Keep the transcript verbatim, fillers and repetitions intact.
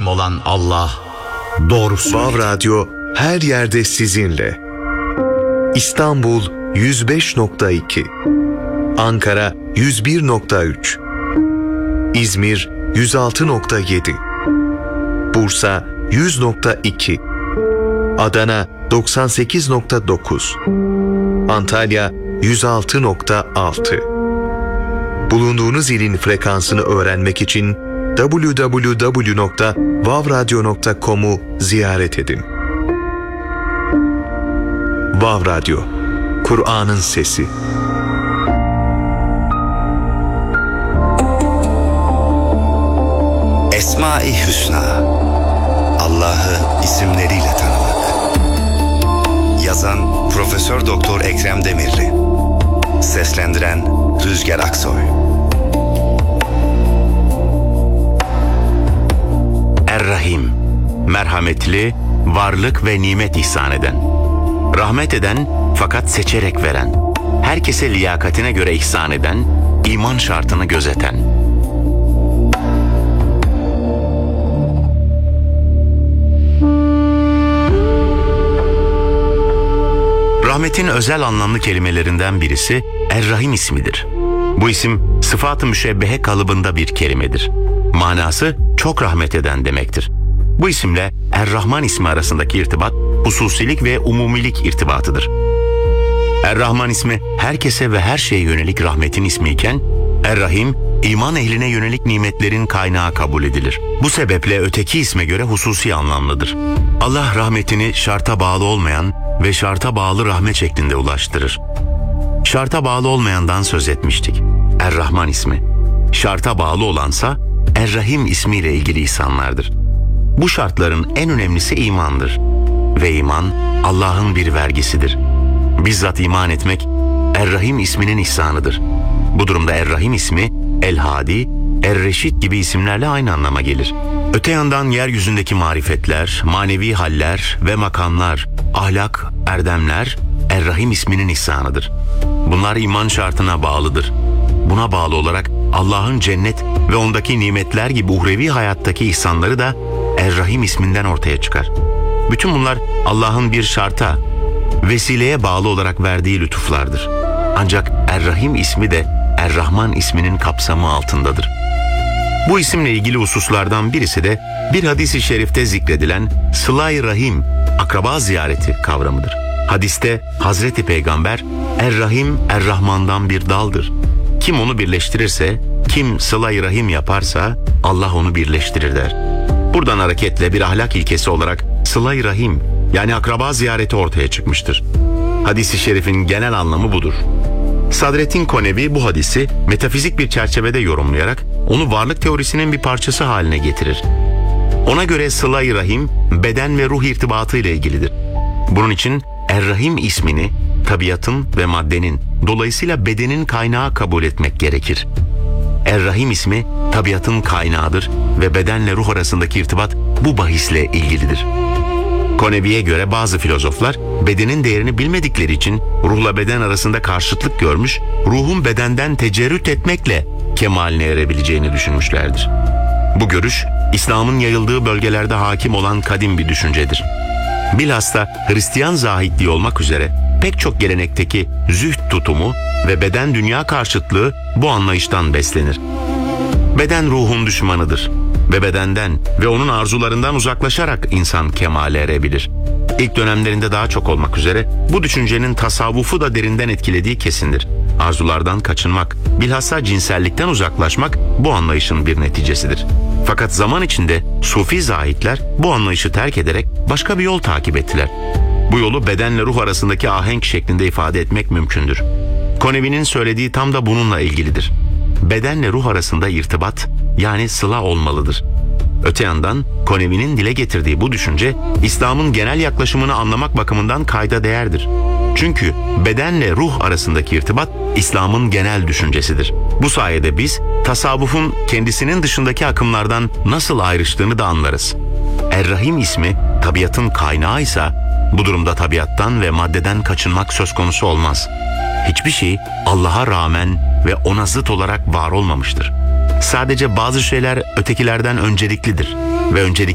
hakim olan Allah doğru söylüyor. Vav Radyo her yerde sizinle. İstanbul yüz beş nokta iki, Ankara yüz bir nokta üç, İzmir yüz altı nokta yedi, Bursa yüz nokta iki, Adana doksan sekiz nokta dokuz, Antalya yüz altı nokta altı. Bulunduğunuz ilin frekansını öğrenmek için double-u double-u double-u nokta vav radyo nokta com'u ziyaret edin. Vav Radyo, Kur'an'ın sesi. Esma-i Hüsna, Allah'ı isimleriyle tanımak. Yazan Profesör Doktor Ekrem Demirli. Seslendiren Rüzgar Aksoy. Er-Rahim, merhametli, varlık ve nimet ihsan eden. Rahmet eden fakat seçerek veren. Herkese liyakatine göre ihsan eden, iman şartını gözeten. Rahmetin özel anlamlı kelimelerinden birisi Er-Rahim ismidir. Bu isim sıfat-ı müşebbehe kalıbında bir kelimedir. Manası çok rahmet eden demektir. Bu isimle Er-Rahman ismi arasındaki irtibat hususilik ve umumilik irtibatıdır. Er-Rahman ismi herkese ve her şeye yönelik rahmetin ismiyken Er-Rahim iman ehline yönelik nimetlerin kaynağı kabul edilir. Bu sebeple öteki isme göre hususi anlamlıdır. Allah rahmetini şarta bağlı olmayan ve şarta bağlı rahmet şeklinde ulaştırır. Şarta bağlı olmayandan söz etmiştik. Er-Rahman ismi. Şarta bağlı olansa Er-Rahim ismiyle ilgili ihsanlardır. Bu şartların en önemlisi imandır. Ve iman Allah'ın bir vergisidir. Bizzat iman etmek Er-Rahim isminin ihsanıdır. Bu durumda Er-Rahim ismi El-Hadi, Er-Reşid gibi isimlerle aynı anlama gelir. Öte yandan yeryüzündeki marifetler, manevi haller ve makamlar, ahlak, erdemler Er-Rahim isminin ihsanıdır. Bunlar iman şartına bağlıdır. Buna bağlı olarak Allah'ın cennet ve ondaki nimetler gibi uhrevi hayattaki ihsanları da Er-Rahim isminden ortaya çıkar. Bütün bunlar Allah'ın bir şarta, vesileye bağlı olarak verdiği lütuflardır. Ancak Er-Rahim ismi de Er-Rahman isminin kapsamı altındadır. Bu isimle ilgili hususlardan birisi de bir hadis-i şerifte zikredilen Sıla-i Rahim, akraba ziyareti kavramıdır. Hadiste Hazreti Peygamber Er-Rahim Er-Rahman'dan bir daldır. Kim onu birleştirirse, kim Sıla-i Rahim yaparsa Allah onu birleştirir der. Buradan hareketle bir ahlak ilkesi olarak Sıla-i Rahim yani akraba ziyareti ortaya çıkmıştır. Hadis-i şerifin genel anlamı budur. Sadreddin Konevi bu hadisi metafizik bir çerçevede yorumlayarak onu varlık teorisinin bir parçası haline getirir. Ona göre Sıla-i Rahim beden ve ruh irtibatı ile ilgilidir. Bunun için Er-Rahim ismini tabiatın ve maddenin, dolayısıyla bedenin kaynağı kabul etmek gerekir. Er-Rahim ismi tabiatın kaynağıdır ve bedenle ruh arasındaki irtibat bu bahisle ilgilidir. Konevi'ye göre bazı filozoflar bedenin değerini bilmedikleri için ruhla beden arasında karşıtlık görmüş, ruhun bedenden tecerrüt etmekle kemaline erebileceğini düşünmüşlerdir. Bu görüş, İslam'ın yayıldığı bölgelerde hakim olan kadim bir düşüncedir. Bilhassa Hristiyan zahitliği olmak üzere pek çok gelenekteki zühd tutumu ve beden dünya karşıtlığı bu anlayıştan beslenir. Beden ruhun düşmanıdır ve bedenden ve onun arzularından uzaklaşarak insan kemale erebilir. İlk dönemlerinde daha çok olmak üzere bu düşüncenin tasavvufu da derinden etkilediği kesindir. Arzulardan kaçınmak, bilhassa cinsellikten uzaklaşmak bu anlayışın bir neticesidir. Fakat zaman içinde Sufi zahitler bu anlayışı terk ederek başka bir yol takip ettiler. Bu yolu bedenle ruh arasındaki ahenk şeklinde ifade etmek mümkündür. Konevi'nin söylediği tam da bununla ilgilidir. Bedenle ruh arasında irtibat yani sıla olmalıdır. Öte yandan Konevi'nin dile getirdiği bu düşünce İslam'ın genel yaklaşımını anlamak bakımından kayda değerdir. Çünkü bedenle ruh arasındaki irtibat İslam'ın genel düşüncesidir. Bu sayede biz tasavvufun kendisinin dışındaki akımlardan nasıl ayrıştığını da anlarız. Er-Rahim ismi tabiatın kaynağı ise bu durumda tabiattan ve maddeden kaçınmak söz konusu olmaz. Hiçbir şey Allah'a rağmen ve ona zıt olarak var olmamıştır. Sadece bazı şeyler ötekilerden önceliklidir ve öncelik